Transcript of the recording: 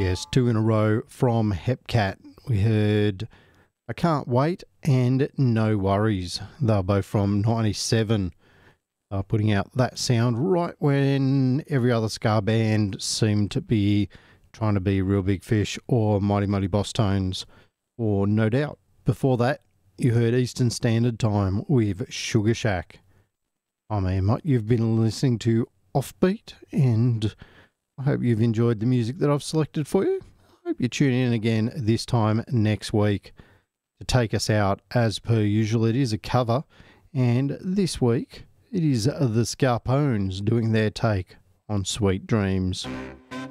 Yes, two in a row from Hepcat. We heard I Can't Wait and No Worries. They're both from 97. Putting out that sound right when every other ska band seemed to be trying to be Real Big Fish or Mighty Mighty Boss Tones or No Doubt. Before that, you heard Eastern Standard Time with Sugar Shack. I'm Emma. You've been listening to Offbeat, and I hope you've enjoyed the music that I've selected for you. I hope you tune in again this time next week to take us out. As per usual, it is a cover, and this week it is the Scarpones doing their take on Sweet Dreams.